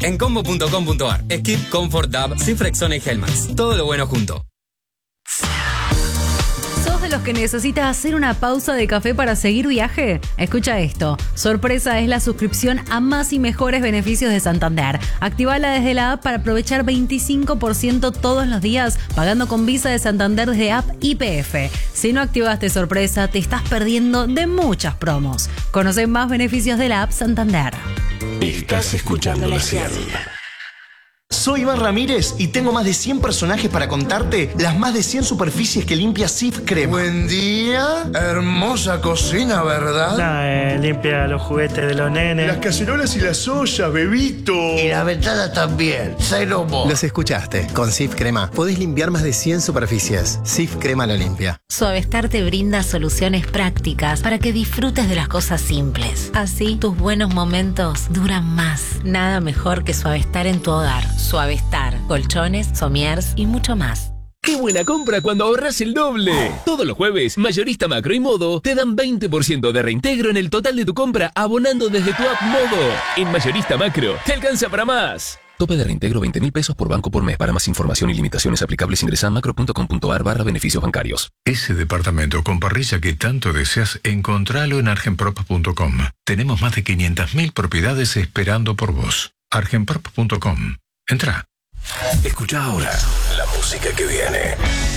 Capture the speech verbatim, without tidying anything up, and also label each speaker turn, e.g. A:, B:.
A: en combo punto com punto ar. Skip, Comfort, Dab, Cifrexona y Hellmann's. Todo lo bueno junto.
B: ¿Sos de los que necesitas hacer una pausa de café para seguir viaje? Escucha esto. Sorpresa es la suscripción a más y mejores beneficios de Santander. Activala desde la app para aprovechar veinticinco por ciento todos los días pagando con Visa de Santander desde app Y P F. Si no activaste Sorpresa, te estás perdiendo de muchas promos. Conoce más beneficios de la app Santander.
C: Estás escuchando la cien.
D: Soy Iván Ramírez y tengo más de cien personajes para contarte las más de cien superficies que limpia Cif Crema.
E: Buen día. Hermosa cocina, ¿verdad?
F: No, eh, limpia los juguetes de los nenes.
E: Las cacerolas y las ollas, bebito.
G: Y la ventana también. Cero mo.
H: Los escuchaste. Con Cif Crema podés limpiar más de cien superficies. Cif Crema lo limpia.
I: Suavestar te brinda soluciones prácticas para que disfrutes de las cosas simples. Así, tus buenos momentos duran más. Nada mejor que Suavestar en tu hogar. Suavestar, colchones, somiers y mucho más.
J: ¡Qué buena compra cuando ahorras el doble! Todos los jueves, Mayorista Macro y Modo te dan veinte por ciento de reintegro en el total de tu compra abonando desde tu app Modo. En Mayorista Macro, te alcanza para más. Tope de reintegro veinte mil pesos por banco por mes. Para más información y limitaciones aplicables ingresa a macro punto com punto ar barra beneficios bancarios.
C: Ese departamento con parrilla que tanto deseas, encontralo en argenprop punto com. Tenemos más de quinientas mil propiedades esperando por vos. argenprop punto com. Entra.
K: Escucha ahora la música que viene.